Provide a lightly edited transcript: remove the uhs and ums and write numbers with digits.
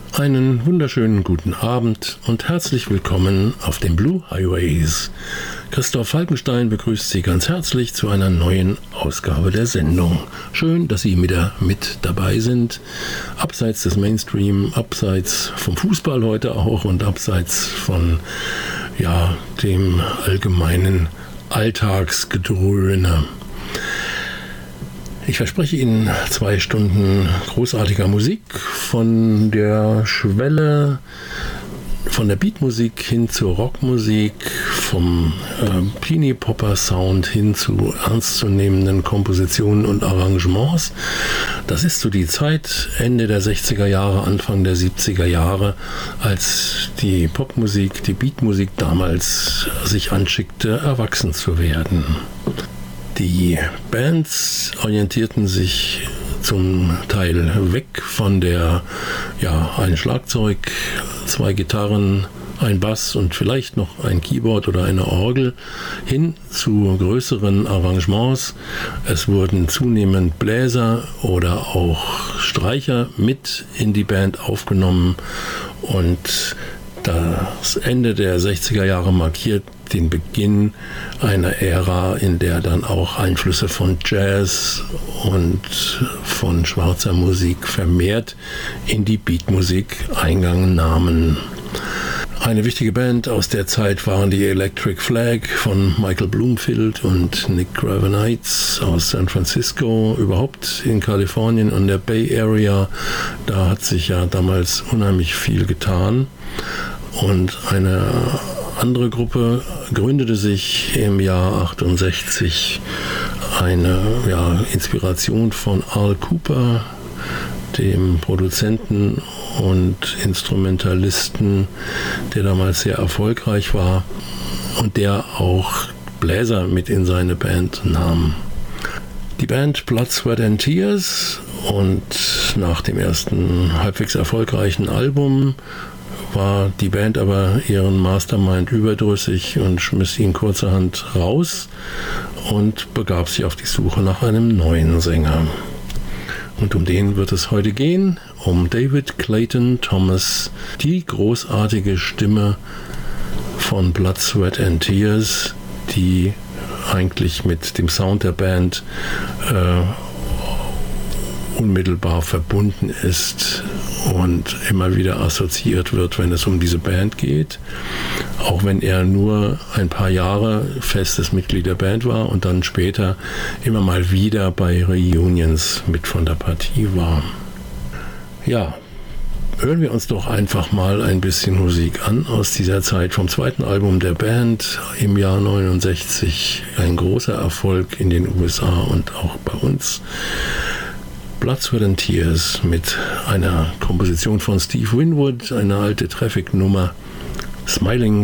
Einen wunderschönen guten Abend und herzlich willkommen auf den Blue Highways. Christoph Falkenstein begrüßt Sie ganz herzlich zu einer neuen Ausgabe der Sendung. Schön, dass Sie wieder mit dabei sind. Abseits des Mainstream, abseits vom Fußball heute auch und abseits von dem allgemeinen Alltagsgedröhne. Ich verspreche Ihnen 2 Stunden großartiger Musik von der Schwelle, von der Beatmusik hin zur Rockmusik, vom Teenie-Popper-Sound hin zu ernstzunehmenden Kompositionen und Arrangements. Das ist so die Zeit, Ende der 60er Jahre, Anfang der 70er Jahre, als die Popmusik, die Beatmusik damals sich anschickte, erwachsen zu werden. Die Bands orientierten sich zum Teil weg von der, ein Schlagzeug, 2 Gitarren, ein Bass und vielleicht noch ein Keyboard oder eine Orgel hin zu größeren Arrangements. Es wurden zunehmend Bläser oder auch Streicher mit in die Band aufgenommen und das Ende der 60er Jahre markiert den Beginn einer Ära, in der dann auch Einflüsse von Jazz und von schwarzer Musik vermehrt in die Beatmusik Eingang nahmen. Eine wichtige Band aus der Zeit waren die Electric Flag von Michael Bloomfield und Nick Gravenites aus San Francisco, überhaupt in Kalifornien und der Bay Area. Da hat sich ja damals unheimlich viel getan. Und eine andere Gruppe gründete sich im Jahr 68, eine Inspiration von Al Kooper, dem Produzenten und Instrumentalisten, der damals sehr erfolgreich war und der auch Bläser mit in seine Band nahm. Die Band Blood, Sweat and Tears, und nach dem ersten halbwegs erfolgreichen Album war die Band aber ihren Mastermind überdrüssig und schmiss ihn kurzerhand raus und begab sich auf die Suche nach einem neuen Sänger. Und um den wird es heute gehen, um David Clayton Thomas, die großartige Stimme von Blood, Sweat and Tears, die eigentlich mit dem Sound der Band unmittelbar verbunden ist und immer wieder assoziiert wird, wenn es um diese Band geht. Auch wenn er nur ein paar Jahre festes Mitglied der Band war und dann später immer mal wieder bei Reunions mit von der Partie war. Ja, hören wir uns doch einfach mal ein bisschen Musik an aus dieser Zeit vom zweiten Album der Band im Jahr 69. Ein großer Erfolg in den USA und auch bei uns. Blood, Sweat and Tears mit einer Komposition von Steve Winwood, eine alte Traffic-Nummer, Smiling